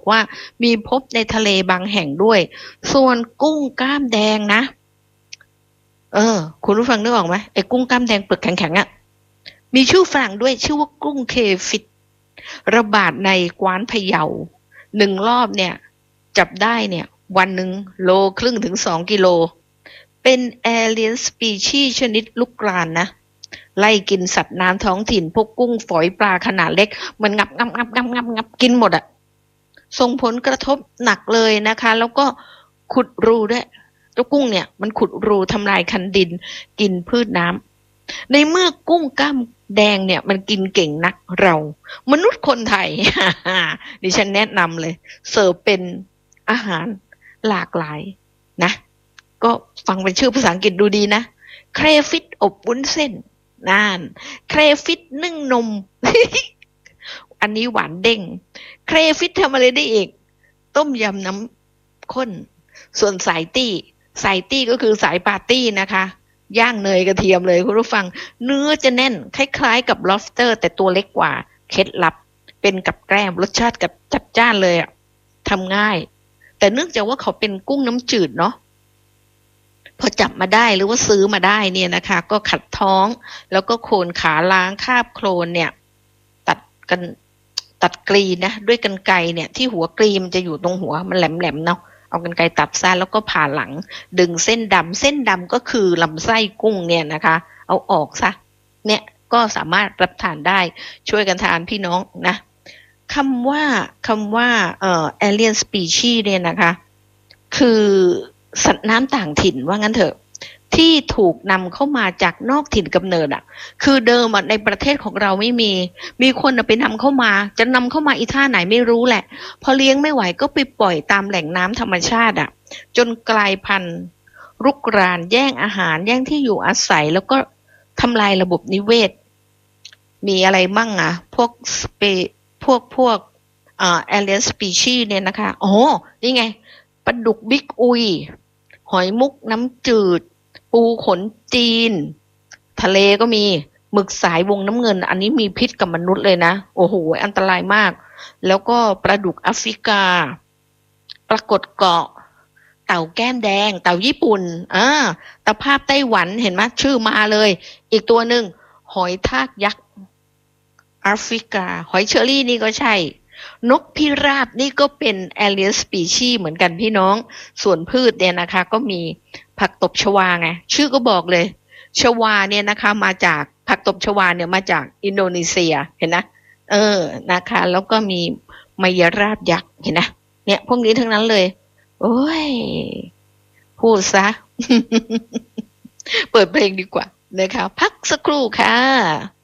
ว่ามีพบในทะเลบางแห่งด้วย ส่วนกุ้งกล้ามแดงนะคุณผู้ฟังนึกออกไหมไอ้กุ้งกล้ามแดงเปลือกแข็งๆอ่ะมีชื่อฝรั่งด้วยชื่อว่ากุ้งเคฟิตระบาดในกวานพะเยา1 รอบเนี่ยจับได้เนี่ยวันหนึ่ง1.5 โลถึง2 กิโลเป็นแอเลียนสปีชีส์ชนิดลูกกรานนะไล่กินสัตว์น้ำท้องถิ่นพวกกุ้งฝอยปลาขนาดเล็กมันงับกินหมดอ่ะส่งผลกระทบหนักเลยนะคะแล้วก็ขุดรูด้วยเจ้ากุ้งเนี่ยมันขุดรูทำลายคันดินกินพืชน้ำในเมื่อกุ้งกล้ามแดงเนี่ยมันกินเก่งนักเรามนุษย์คนไทย ดิฉันแนะนำเลยเสิร์ฟเป็นอาหารหลากหลายนะก็ฟังเป็นชื่อภาษาอังกฤษดูดีนะเครฟิตอบวุ้นเส้นนั่นเครฟิตนึ่งนม อันนี้หวานเด้งเครฟิตทำอะไรได้อีกต้มยำน้ำข้นส่วนสายตี้ก็คือสายปาร์ตี้นะคะย่างเนยกระเทียมเลยคุณผู้ฟังเนื้อจะแน่นคล้ายๆกับ lobster แต่ตัวเล็กกว่าเคล็ดลับเป็นกับแกล้มรสชาติกับจัดจ้านเลยอะทำง่ายแต่เนื่องจากว่าเขาเป็นกุ้งน้ำจืดเนาะพอจับมาได้หรือว่าซื้อมาได้เนี่ยนะคะก็ขัดท้องแล้วก็โคนขาล้างคาบโคลนเนี่ยตัดกรีนะด้วยกรรไกรเนี่ยที่หัวกรีมันจะอยู่ตรงหัวมันแหลมๆเนาะเอากรรไกรตัดซะแล้วก็ผ่าหลังดึงเส้นดำก็คือลำไส้กุ้งเนี่ยนะคะเอาออกซะเนี่ยก็สามารถรับทานได้ช่วยกันทานพี่น้องนะคำว่าalien species เนี่ยนะคะคือสัตว์น้ำต่างถิ่นว่างั้นเถอะที่ถูกนำเข้ามาจากนอกถิ่นกำเนิดอ่ะคือเดิมในประเทศของเราไม่มีคนไปนำเข้ามาจะนำเข้ามาอีท่าไหนไม่รู้แหละพอเลี้ยงไม่ไหวก็ไปปล่อยตามแหล่งน้ำธรรมชาติอ่ะจนกลายพันธุ์รุกรานแย่งอาหารแย่งที่อยู่อาศัยแล้วก็ทำลายระบบนิเวศมีอะไรมั่งอ่ะพวกalien species เนี่ยนะคะอ๋อนี่ไงปลาดุกบิ๊กอุยหอยมุกน้ำจืดปูขนจีนทะเลก็มีหมึกสายวงน้ำเงินอันนี้มีพิษกับมนุษย์เลยนะโอ้โหอันตรายมากแล้วก็ปลาดุกแอฟริกาปรากฏเกาะเต่าแก้มแดงเต่าญี่ปุ่นตะภาพไต้หวันเห็นไหมชื่อมาเลยอีกตัวหนึ่งหอยทากยักษ์แอฟริกาหอยเชอรี่นี่ก็ใช่นกพิราบนี่ก็เป็น alien species เหมือนกันพี่น้องส่วนพืชเนี่ยนะคะก็มีผักตบชวาไงชื่อก็บอกเลยชวาเนี่ยนะคะมาจากผักตบชวาเนี่ยมาจากอินโดนีเซียเห็นนะนะคะแล้วก็มีมายราบยักษ์เห็นนะเนี่ยพวกนี้ทั้งนั้นเลยโอ้ยพูดซะ เปิดเพลงดีกว่านะคะพักสักครู่ค่ะ